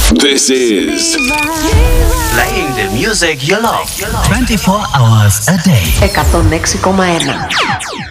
This is playing the music you love 24 hours a day. 106,1